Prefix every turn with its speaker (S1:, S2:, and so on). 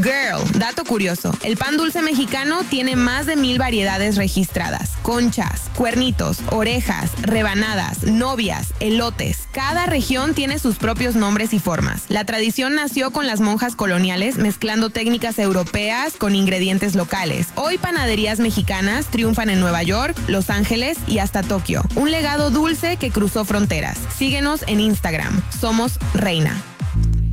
S1: Girl, dato curioso, el pan dulce mexicano tiene más de 1000 variedades registradas. Conchas, cuernitos, orejas, rebanadas, novias, elotes. Cada región tiene sus propios nombres y formas. La tradición nació con las monjas coloniales mezclando técnicas europeas con ingredientes locales. Hoy panaderías mexicanas triunfan en Nueva York, Los Ángeles y hasta Tokio. Un legado dulce que cruzó fronteras. Síguenos en Instagram. Somos Reina.